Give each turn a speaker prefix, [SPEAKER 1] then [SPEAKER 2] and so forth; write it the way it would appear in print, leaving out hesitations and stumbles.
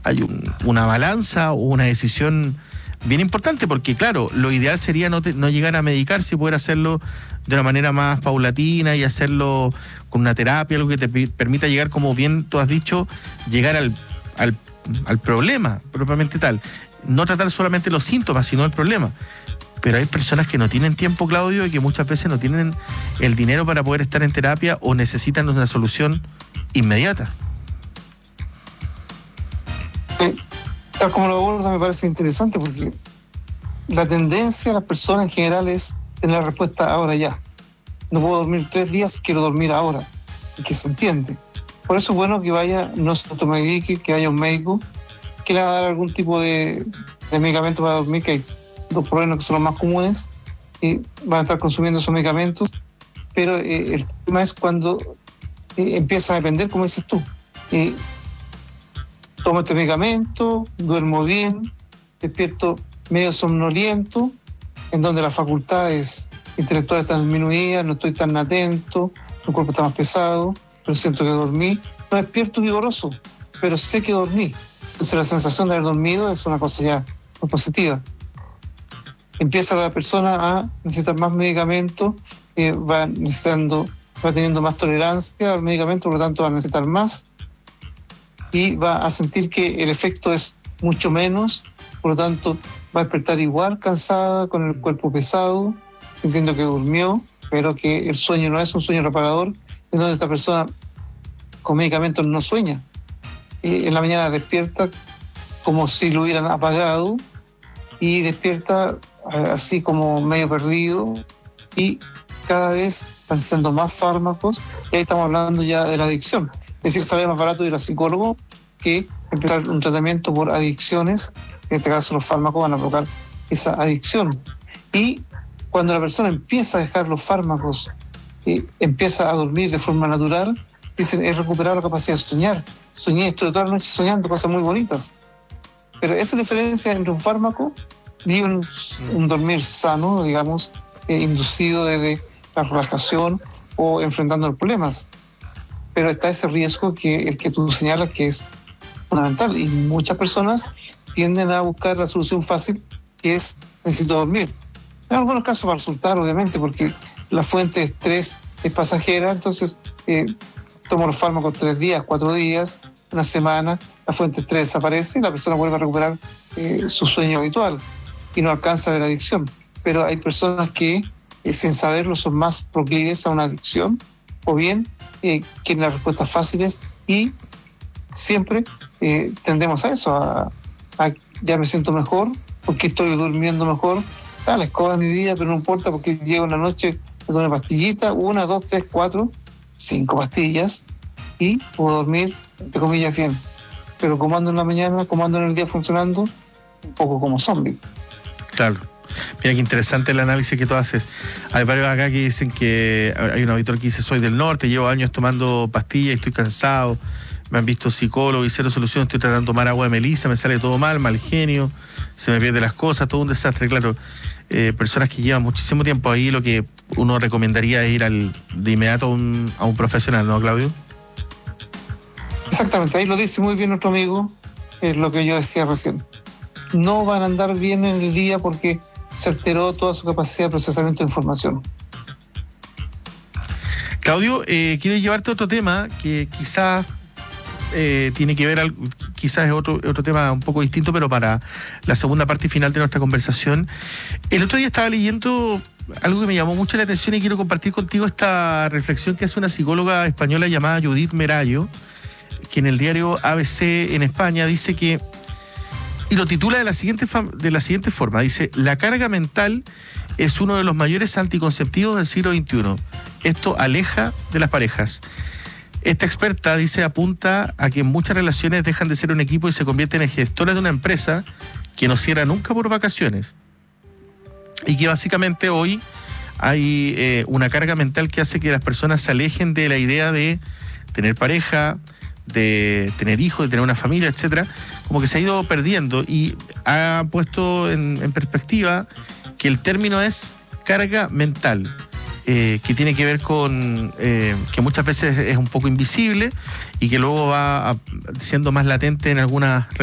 [SPEAKER 1] una balanza o una decisión bien importante, porque claro, lo ideal sería no llegar a medicarse y poder hacerlo de una manera más paulatina y hacerlo con una terapia, algo que te permita llegar, como bien tú has dicho, llegar al problema propiamente tal. No tratar solamente los síntomas, sino el problema. Pero hay personas que no tienen tiempo, Claudio, y que muchas veces no tienen el dinero para poder estar en terapia o necesitan una solución inmediata.
[SPEAKER 2] Tal como lo abordas me parece interesante, porque la tendencia de las personas en general es tener la respuesta ahora ya. No puedo dormir 3 días, quiero dormir ahora, y que se entiende. Por eso es bueno que vaya, no se automedique, que vaya un médico, que le haga dar algún tipo de medicamento para dormir, que hay 2 problemas que son los más comunes, y van a estar consumiendo esos medicamentos, pero el tema es cuando empieza a depender, como dices tú. Tomo este medicamento, duermo bien, despierto medio somnoliento, en donde las facultades intelectuales están disminuidas, no estoy tan atento, mi cuerpo está más pesado, pero siento que dormí. No despierto vigoroso, pero sé que dormí. Entonces la sensación de haber dormido es una cosa ya muy positiva. Empieza la persona a necesitar más medicamentos, va teniendo más tolerancia al medicamento, por lo tanto va a necesitar más, y va a sentir que el efecto es mucho menos, por lo tanto va a despertar igual cansada, con el cuerpo pesado, sintiendo que durmió, pero que el sueño no es un sueño reparador, en donde esta persona con medicamentos no sueña. En la mañana despierta como si lo hubieran apagado y despierta así como medio perdido, y cada vez van siendo más fármacos, y ahí estamos hablando ya de la adicción. Es decir, sale más barato ir al psicólogo que empezar un tratamiento por adicciones. En este caso los fármacos van a provocar esa adicción. Y cuando la persona empieza a dejar los fármacos, empieza a dormir de forma natural, dicen, he recuperado la capacidad de soñar. Soñé, estoy toda la noche soñando cosas muy bonitas. Pero esa diferencia entre un fármaco y un dormir sano, digamos, inducido desde la relajación o enfrentando los problemas. Pero está ese riesgo el que tú señalas, que es fundamental, y muchas personas tienden a buscar la solución fácil, que es necesito dormir. En algunos casos va a resultar, obviamente, porque la fuente de estrés es pasajera, entonces tomo los fármacos 3 días, 4 días, una semana, la fuente de estrés desaparece y la persona vuelve a recuperar su sueño habitual y no alcanza a ver adicción. Pero hay personas que, sin saberlo, son más proclives a una adicción, o bien quieren las respuestas fáciles, y siempre tendemos a eso, a ya me siento mejor, porque estoy durmiendo mejor, la escoba de mi vida, pero no importa, porque llego en la noche, me doy una pastillita, 1, 2, 3, 4, 5 pastillas, y puedo dormir, entre comillas, bien. Pero como ando en la mañana, como ando en el día funcionando, un poco como zombie.
[SPEAKER 1] Claro. Mira qué interesante el análisis que tú haces. Hay varios acá que dicen que hay un auditor que dice, soy del norte, llevo años tomando pastillas y estoy cansado, me han visto psicólogo y cero solución, estoy tratando de tomar agua de melisa, me sale todo mal genio, se me pierden las cosas, todo un desastre. Claro, personas que llevan muchísimo tiempo ahí, lo que uno recomendaría es ir de inmediato a un profesional, ¿no, Claudio?
[SPEAKER 2] Exactamente, ahí lo dice muy bien nuestro amigo, es lo que yo decía recién. No van a andar bien en el día porque se alteró toda su capacidad de procesamiento de información.
[SPEAKER 1] Claudio, quiero llevarte a otro tema que quizás tiene que ver, quizás es otro tema un poco distinto, pero para la segunda parte y final de nuestra conversación. El otro día estaba leyendo algo que me llamó mucho la atención y quiero compartir contigo esta reflexión que hace una psicóloga española llamada Judith Merallo, que en el diario ABC en España dice que, y lo titula de la siguiente forma, dice: la carga mental es uno de los mayores anticonceptivos del siglo XXI. Esto aleja de las parejas. Esta experta, dice, apunta a que muchas relaciones dejan de ser un equipo y se convierten en gestoras de una empresa que no cierra nunca por vacaciones. Y que básicamente hoy hay una carga mental que hace que las personas se alejen de la idea de tener pareja, de tener hijos, de tener una familia, etcétera, como que se ha ido perdiendo, y ha puesto en perspectiva que el término es carga mental, que tiene que ver con que muchas veces es un poco invisible y que luego va siendo más latente en algunas